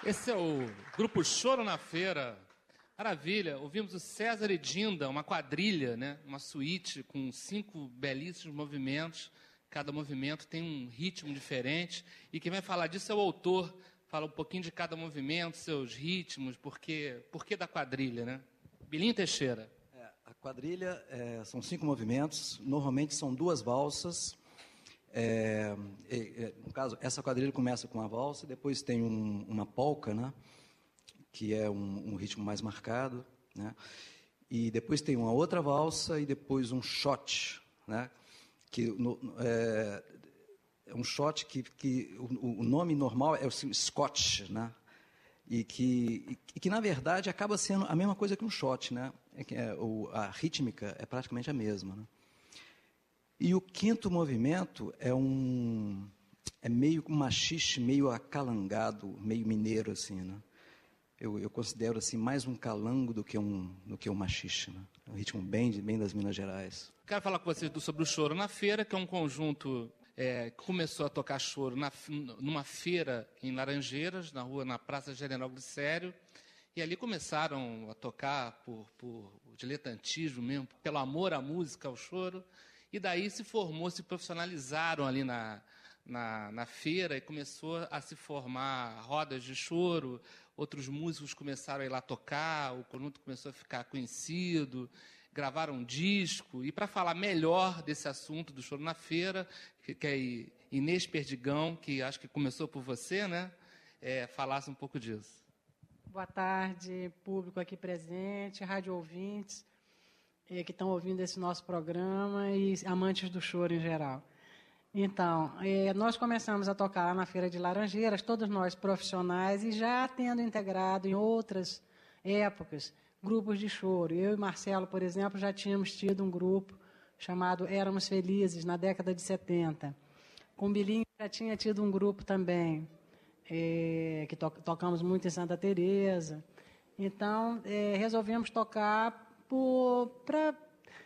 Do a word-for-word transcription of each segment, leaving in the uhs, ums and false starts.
Esse é o grupo Choro na Feira. Maravilha. Ouvimos o César e Dinda, uma quadrilha, né? Uma suíte com cinco belíssimos movimentos. Cada movimento tem um ritmo diferente. E quem vai falar disso é o autor. Fala um pouquinho de cada movimento, seus ritmos, por que, por que da quadrilha, né? Bilinho Teixeira. É, a quadrilha é, são cinco movimentos. Normalmente são duas valsas. É, é, é, no caso, essa quadrilha começa com a valsa, depois tem um, uma polca, né, que é um, um ritmo mais marcado, né, e depois tem uma outra valsa e depois um shot, né, que no, é, é um shot que, que o, o nome normal é o Scotch, né, e que, e que na verdade acaba sendo a mesma coisa que um shot, né, é, que é, o, a rítmica é praticamente a mesma, né. E o quinto movimento é um é meio um machixe, meio acalangado, meio mineiro assim, né? Eu, eu considero assim mais um calango do que um do que um machixe, né? É um ritmo bem bem das Minas Gerais. Quero falar com vocês sobre o Choro na Feira, que é um conjunto é, que começou a tocar choro na, numa feira em Laranjeiras, na rua na Praça General Glicério. E ali começaram a tocar por, por diletantismo mesmo, pelo amor à música, ao choro. E daí se formou, se profissionalizaram ali na, na, na feira e começou a se formar rodas de choro. Outros músicos começaram a ir lá tocar, o conjunto começou a ficar conhecido, gravaram um disco. E para falar melhor desse assunto do choro na feira, que, que é Inês Perdigão, que acho que começou por você, né? É, falasse um pouco disso. Boa tarde, público aqui presente, rádio ouvintes, eh, que estão ouvindo esse nosso programa e amantes do choro em geral. Então, eh, nós começamos a tocar lá na Feira de Laranjeiras, todos nós profissionais, e já tendo integrado em outras épocas grupos de choro. Eu e Marcelo, por exemplo, já tínhamos tido um grupo chamado Éramos Felizes, na década de setenta. Com Bilinho já tinha tido um grupo também, É, que to tocamos muito em Santa Teresa. Então, é, resolvemos tocar para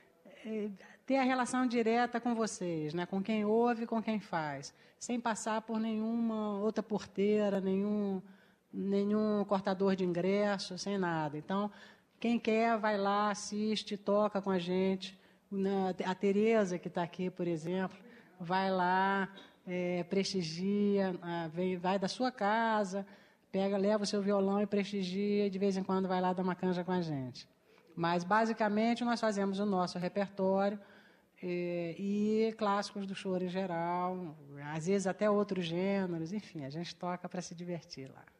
é, ter a relação direta com vocês, né? Com quem ouve e com quem faz, sem passar por nenhuma outra porteira, nenhum, nenhum cortador de ingresso, sem nada. Então, quem quer vai lá, assiste, toca com a gente. A Teresa, que está aqui, por exemplo, vai lá, é, prestigia, vem, vai da sua casa, pega, leva o seu violão e prestigia, e de vez em quando vai lá dar uma canja com a gente. Mas, basicamente, nós fazemos o nosso repertório é, e clássicos do choro em geral, às vezes até outros gêneros, enfim, a gente toca para se divertir lá.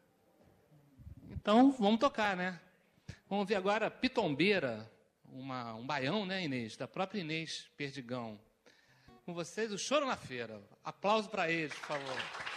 Então, vamos tocar, né? Vamos ver agora Pitombeira, uma, um baião, né, Inês? Da própria Inês Perdigão. Com vocês, o Choro na Feira. Aplauso para eles, por favor.